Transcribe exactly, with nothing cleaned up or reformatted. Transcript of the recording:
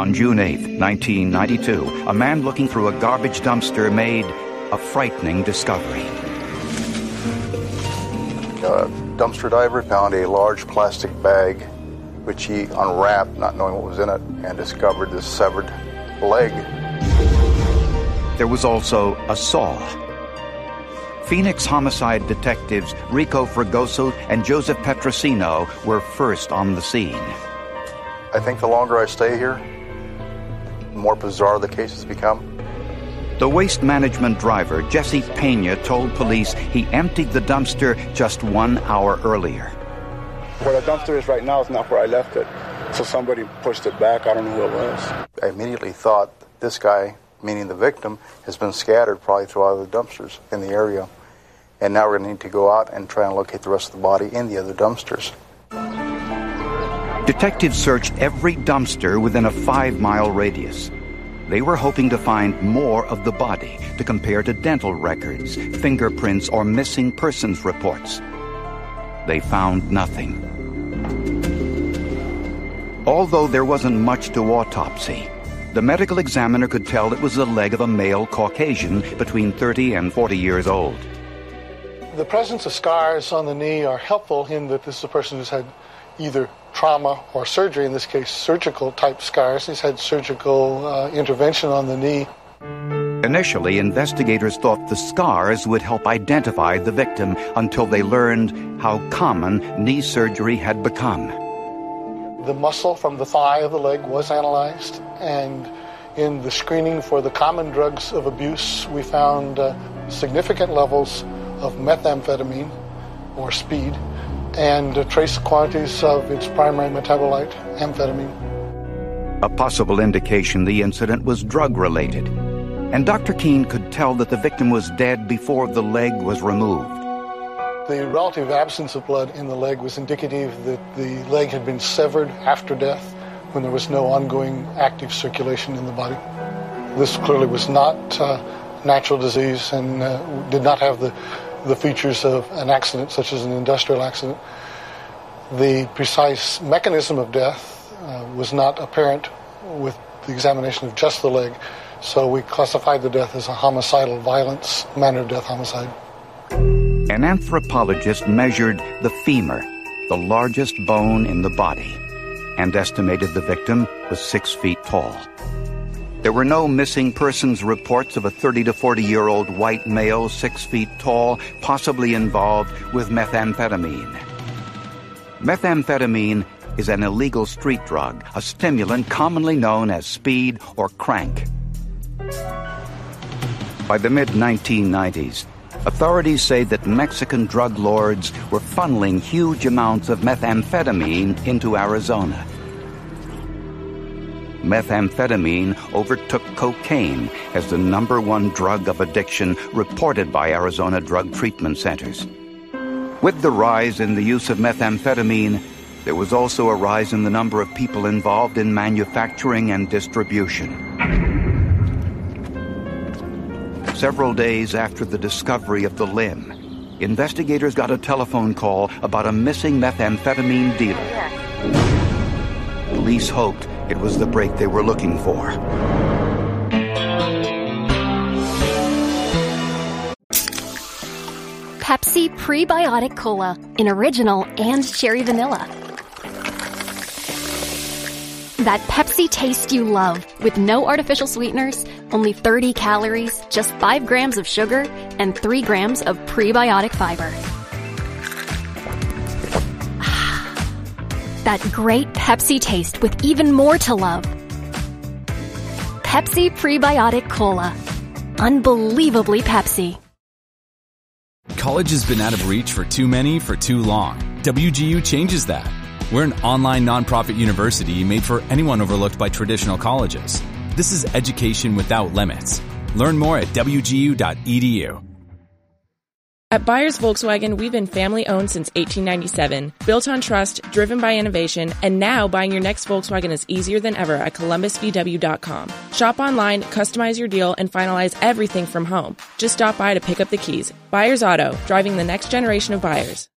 On June eighth, nineteen ninety-two, a man looking through a garbage dumpster made a frightening discovery. A dumpster diver found a large plastic bag, which he unwrapped, not knowing what was in it, and discovered this severed leg. There was also a saw. Phoenix homicide detectives Rico Fregoso and Joseph Petrosino were first on the scene. I think the longer I stay here, the more bizarre the cases become. The waste management driver, Jesse Pena, told police he emptied the dumpster just one hour earlier. Where the dumpster is right now is not where I left it. So somebody pushed it back. I don't know who it was. I immediately thought this guy, meaning the victim, has been scattered probably through other dumpsters in the area. And now we're going to need to go out and try and locate the rest of the body in the other dumpsters. Detectives searched every dumpster within a five-mile radius. They were hoping to find more of the body to compare to dental records, fingerprints, or missing persons reports. They found nothing. Although there wasn't much to autopsy, the medical examiner could tell it was the leg of a male Caucasian between thirty and forty years old. The presence of scars on the knee are helpful in that this is a person who's had either trauma or surgery, in this case surgical type scars. He's had surgical uh, intervention on the knee. Initially, investigators thought the scars would help identify the victim until they learned how common knee surgery had become. The muscle from the thigh of the leg was analyzed, and in the screening for the common drugs of abuse, we found uh, significant levels of methamphetamine, or speed, and uh, trace quantities of its primary metabolite, amphetamine. A possible indication the incident was drug-related, and Doctor Keene could tell that the victim was dead before the leg was removed. The relative absence of blood in the leg was indicative that the leg had been severed after death when there was no ongoing active circulation in the body. This clearly was not uh, natural disease and uh, did not have the, the features of an accident, such as an industrial accident. The precise mechanism of death uh, was not apparent with the examination of just the leg, so we classified the death as a homicidal violence, manner of death homicide. An anthropologist measured the femur, the largest bone in the body, and estimated the victim was six feet tall. There were no missing persons reports of a thirty to forty-year-old white male six feet tall, possibly involved with methamphetamine. Methamphetamine is an illegal street drug, a stimulant commonly known as speed or crank. By the mid nineteen nineties, authorities say that Mexican drug lords were funneling huge amounts of methamphetamine into Arizona. Methamphetamine overtook cocaine as the number one drug of addiction reported by Arizona drug treatment centers. With the rise in the use of methamphetamine, there was also a rise in the number of people involved in manufacturing and distribution. Several days after the discovery of the limb, investigators got a telephone call about a missing methamphetamine dealer. Police hoped it was the break they were looking for. Pepsi Prebiotic Cola in original and cherry vanilla. That Pepsi taste you love, with no artificial sweeteners, only thirty calories, just five grams of sugar, and three grams of prebiotic fiber. That great Pepsi taste with even more to love. Pepsi Prebiotic Cola. Unbelievably Pepsi. College has been out of reach for too many for too long. W G U changes that. We're an online nonprofit university made for anyone overlooked by traditional colleges. This is education without limits. Learn more at w g u dot e d u. At Byers Volkswagen, we've been family-owned since eighteen ninety-seven, built on trust, driven by innovation, and now buying your next Volkswagen is easier than ever at columbus v w dot com. Shop online, customize your deal, and finalize everything from home. Just stop by to pick up the keys. Byers Auto, driving the next generation of buyers.